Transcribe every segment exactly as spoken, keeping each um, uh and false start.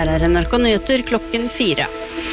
Her er N R K Nyheter klokken fire.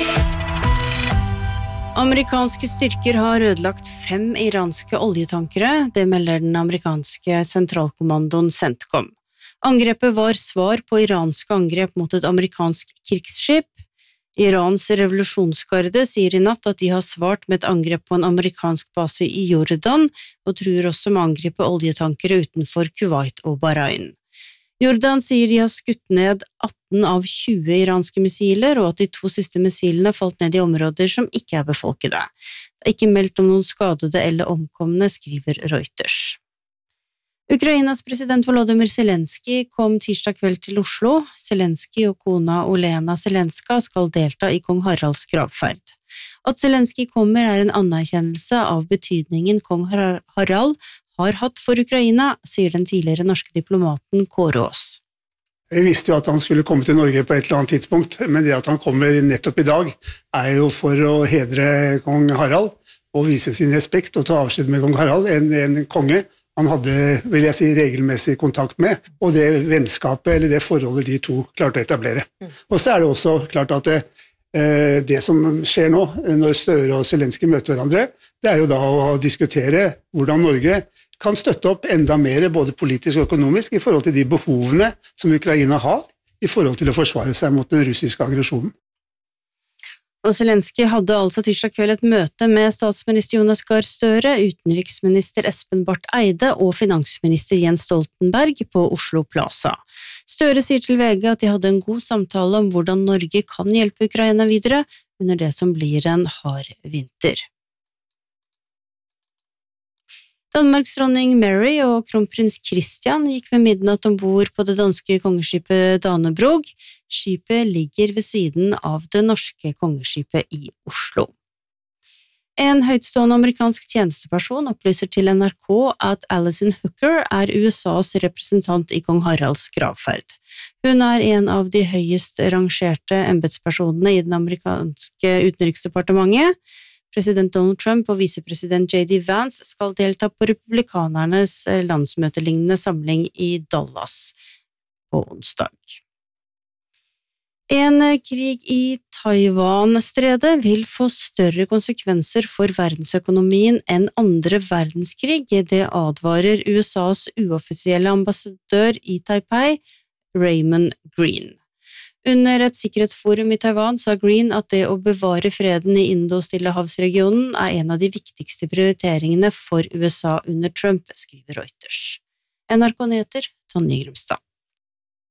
Amerikanske styrker har ødelagt fem iranske oljetankere, det melder den amerikanske sentralkommandoen CENTCOM. Angrepet var svar på iranske angrep mot et amerikansk krigsskip. Irans revolusjonsgarde sier i natt at de har svart med et angrep på en amerikansk base i Jordan, og truer også med å angripe oljetankere utenfor Kuwait og Bahrain. Jordan sier de har skutt ned atten av tjue iranske missiler, og at de to siste missilene falt ned i områder som ikke er befolkede. Det er ikke meldt om noen skadede eller omkomne, skriver Reuters. Ukrainas president Volodymyr Zelensky kom tirsdag kveld til Oslo. Zelensky og kona Olena Zelenska skal delta i kong Haralds gravferd. At Zelensky kommer er en anerkjennelse av betydningen kong Harald har hatt for Ukraina, sier den tidligere norske diplomaten Kåre Aas. Vi visste jo at han skulle komme til Norge på et eller annet tidspunkt, men det at han kommer nettopp i dag er jo for å hedre kong Harald og vise sin respekt og ta avskjed med kong Harald, en, en konge han hadde, vil jeg si, regelmessig kontakt med, og det vennskapet eller det forholdet de to klarte å etablere. Mm. Og så er det også klart at det, eh, det som skjer nå, når Støre og Zelensky møter hverandre, det er jo da å diskutere hvordan Norge kan støtte opp enda mer, både politisk og økonomisk, i forhold til de behovene som Ukraina har, i forhold til å forsvare seg mot den russiske aggresjonen. Og Zelensky hadde altså tirsdag kveld et møte med statsminister Jonas Gahr Støre, utenriksminister Espen Barth Eide og finansminister Jens Stoltenberg på Oslo Plaza. Støre sier til V G at de hadde en god samtale om hvordan Norge kan hjelpe Ukraina videre under det som blir en hard vinter. Danmarks dronning Mary og kronprins Christian gikk ved midnatt ombord på det danske kongeskipet Danebrog. Skipet ligger ved siden av det norske kongeskipet i Oslo. En høytstående amerikansk tjenesteperson opplyser til N R K at Alison Hooker er U S A's representant i kong Haralds gravferd. Hun er en av de høyest rangerte embetspersonene i den amerikanske utenriksdepartementet. President Donald Trump og visepresident J D Vance skal delta på republikanernes landsmøtelignende samling i Dallas på onsdag. En krig i Taiwan-stredet vil få større konsekvenser for verdensøkonomien enn andre verdenskrig, det advarer U S A's uoffisielle ambassadør i Taipei, Raymond Green. Under et sikkerhetsforum i Taiwan sa Green at det å bevare freden i Indo-Stillehavsregionen er en av de viktigste prioriteringene for U S A under Trump, skriver Reuters. N R K Nyheter, Tonje Grimstad.